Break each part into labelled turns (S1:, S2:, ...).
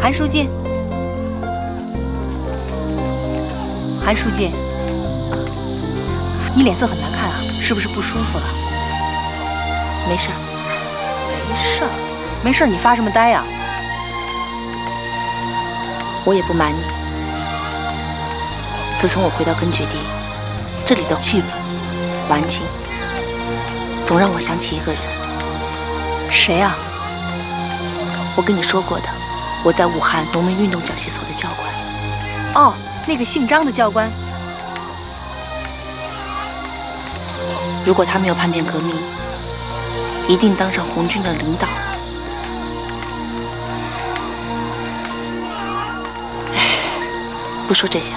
S1: 韩书记，韩书记，你脸色很难看啊，是不是不舒服了？
S2: 没事儿，
S1: 没事儿，没事儿，你发什么呆呀？
S2: 我也不瞒你，自从我回到根据地，这里的气氛、环境，总让我想起一个人。
S1: 谁呀？
S2: 我跟你说过的，我在武汉农民运动讲习所的教官。
S1: 哦，那个姓张的教官。
S2: 如果他没有叛变革命，一定当上红军的领导了。唉，不说这些了。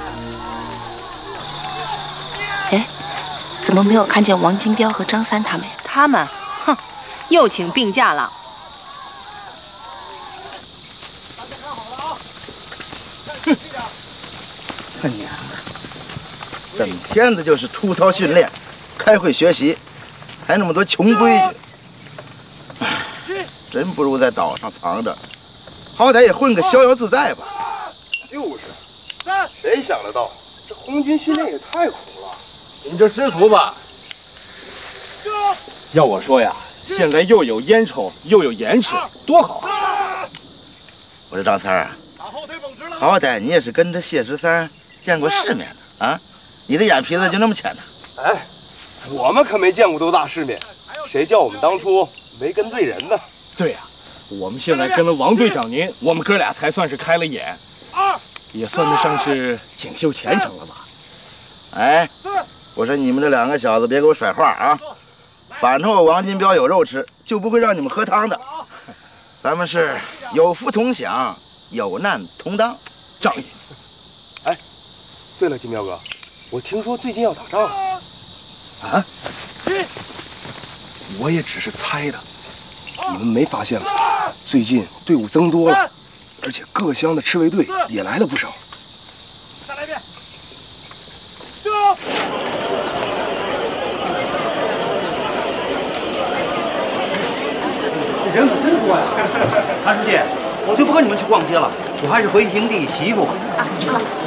S2: 哎，怎么没有看见王金彪和张三他们呀？
S1: 他们，哼，又请病假了。
S3: 哼，娘，整天的就是出操训练、开会学习，还那么多穷规矩，真不如在岛上藏着，好歹也混个逍遥自在吧。
S4: 就是，谁想得到，这红军训练也太苦了。
S5: 你们这知足吧。要我说呀，现在又有烟抽，又有盐吃，多好啊！
S3: 我说张三啊，好歹你也是跟着谢13见过世面的啊，你的眼皮子就那么浅呢？
S4: 哎，我们可没见过多大世面，谁叫我们当初没跟对人呢？
S5: 对呀，我们现在跟了王队长您，我们哥俩才算是开了眼，也算得上是锦绣前程了吧？
S3: 哎，我说你们这两个小子别给我甩话啊！反正我王金彪有肉吃，就不会让你们喝汤的。咱们是有福同享，有难同当，
S5: 仗义。
S4: 哎，对了，金彪哥，我听说最近要打仗了。
S5: 啊？
S4: 我也只是猜的，你们没发现吗？最近队伍增多了，而且各乡的赤卫队也来了不少。
S6: 再来一遍。
S7: 这人可真多呀！韩书记，我就不和你们去逛街了，我还是回营地洗衣服吧。
S2: 啊，去吧。